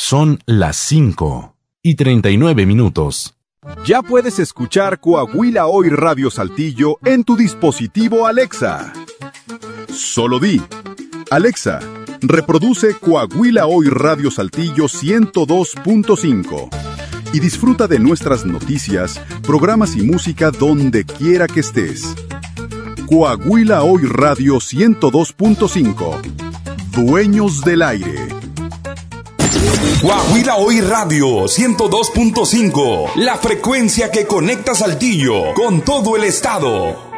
Son las 5:39. Ya puedes escuchar Coahuila Hoy Radio Saltillo en tu dispositivo Alexa. Solo di: Alexa, reproduce Coahuila Hoy Radio Saltillo 102.5 y disfruta de nuestras noticias, programas y música donde quiera que estés. Coahuila Hoy Radio 102.5. Dueños del aire. Coahuila Hoy Radio 102.5, la frecuencia que conecta Saltillo con todo el estado.